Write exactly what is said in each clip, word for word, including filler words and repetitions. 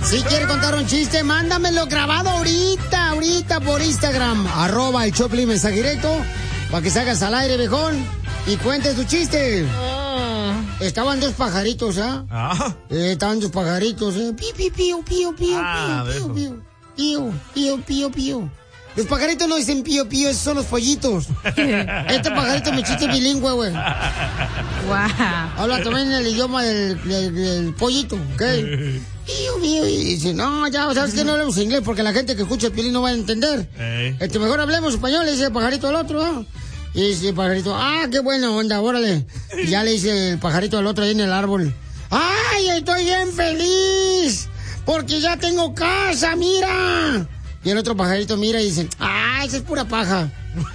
Si quieres contar un chiste, mándamelo grabado ahorita, ahorita por Instagram. Arroba el Choplin mensaje directo. Para que salgas al aire, viejón. Y cuentes tu chiste. Oh. Estaban dos pajaritos, ¿ah? ¿eh? Ah. Eh, estaban dos pajaritos, ¿eh? Pío, pío, pío, pío, pío, ah, pío, pío, pío, pío, pío, pío. Los pajaritos no dicen pío, pío, esos son los pollitos. Este pajarito me chiste bilingüe, güey. Wow. Habla también en el idioma del, del, del pollito, ¿ok? Pío, pío. Y dice, no, ya, ¿sabes qué? No hablemos inglés porque la gente que escucha el Piolín no va a entender. Hey. Este, mejor hablemos español, le dice el pajarito al otro, ¿no? Y dice el pajarito, ah, qué buena onda, órale. Y ya le dice el pajarito al otro ahí en el árbol, ay, estoy bien feliz porque ya tengo casa, mira. Y el otro pajarito mira y dice, ah, esa es pura paja.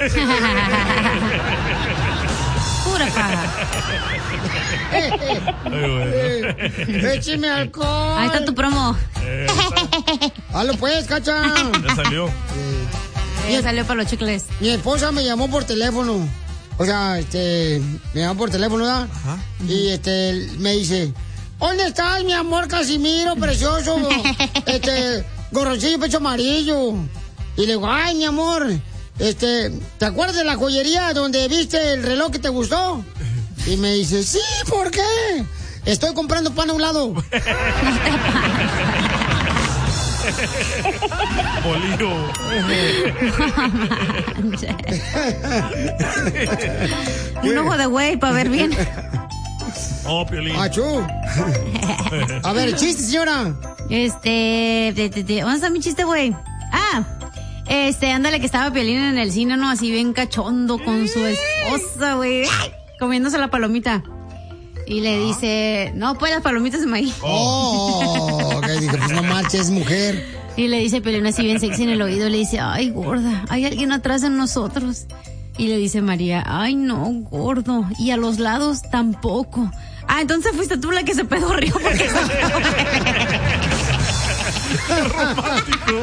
Pura paja. Écheme alcohol. Ahí está tu promo. Halo pues, cacha. Ya salió. Sí. Ya salió para los chicles. Mi esposa me llamó por teléfono. O sea, este, me llamó por teléfono, ¿verdad? Ajá. Y este, me dice, ¿dónde estás, mi amor Casimiro, precioso? Este... gorroncillo pecho amarillo. Y le digo, ay, mi amor, este, ¿te acuerdas de la joyería donde viste el reloj que te gustó? Y me dice, sí, ¿por qué? Estoy comprando pan a un lado. Bolillo. Un ojo de güey para ver bien. Oh, Piolín. Achú. A ver, chiste, señora. Este, de, de, de, ¿dónde está mi chiste, güey? Ah, este, ándale que estaba Piolín en el cine, ¿no? Así bien cachondo con su esposa, güey, comiéndose la palomita. Y le dice, no, pues las palomitas de maíz. Oh, ok, dije, pues no marches, es mujer. Y le dice Piolín así bien sexy en el oído, le dice, ay, gorda, hay alguien atrás de nosotros. Y le dice María, ay, no, gordo, y a los lados tampoco. Ah, entonces fuiste tú la que se pedorrió porque se romántico.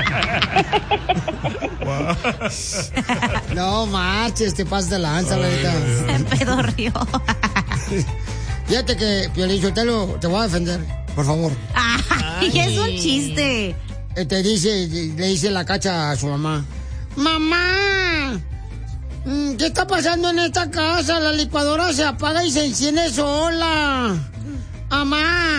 Wow. No marches, te pasas de lanza, ahorita. Se pedorrió. Fíjate que, Piolín Sotelo, te voy a defender, por favor. Ay, es un chiste. Te dice, le dice la Cacha a su mamá, mamá, ¿qué está pasando en esta casa? La licuadora se apaga y se enciende sola. Mamá.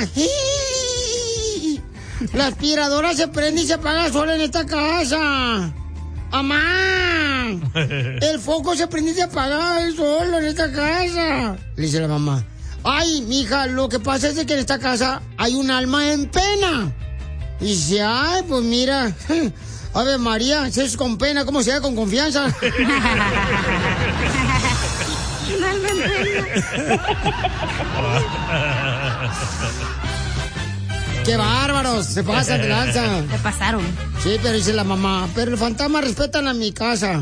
La aspiradora se prende y se apaga sola en esta casa. Mamá. El foco se prende y se apaga solo en esta casa. Le dice la mamá, ay, mija, lo que pasa es de que en esta casa hay un alma en pena. Y dice, ay, pues mira... Ave María, si es con pena, ¿cómo se da con confianza? ¡Qué bárbaros! Se pasan de lanza. Se pasaron. Sí, pero dice la mamá, pero el fantasma respetan a mi casa.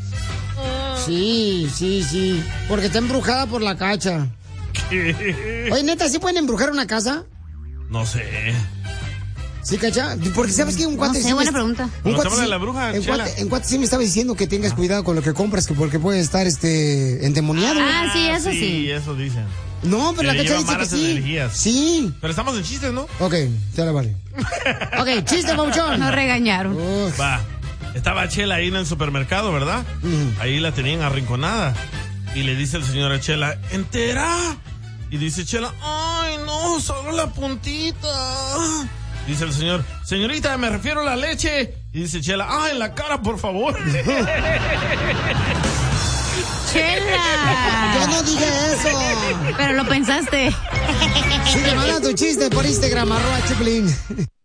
Sí, sí, sí, porque está embrujada por la Cacha. ¿Qué? Oye, neta, ¿sí pueden embrujar una casa? No sé. Sí, Cacha, porque sabes que un cuate... No sé, sí buena me... pregunta. Un cuate, sí, de la bruja, en, cuate, en cuate sí me estaba diciendo que tengas cuidado con lo que compras, que porque puede estar este endemoniado. Ah, sí, eso sí. Sí, eso dicen. No, pero que la Cacha dice que sí. Energías. Sí. Pero estamos en chistes, ¿no? Ok, ya la vale. Ok, chiste, Pauchón. Nos regañaron. Uf. Va. Estaba Chela ahí en el supermercado, ¿verdad? Uh-huh. Ahí la tenían arrinconada. Y le dice el señor a Chela, ¿entera? Y dice Chela, ay, no, solo la puntita. Dice el señor, señorita, me refiero a la leche. Y dice Chela, ah, en la cara, por favor. Chela. Yo no dije eso. Pero lo pensaste. Sigue mandando tu chiste por Instagram, arroba Choplin.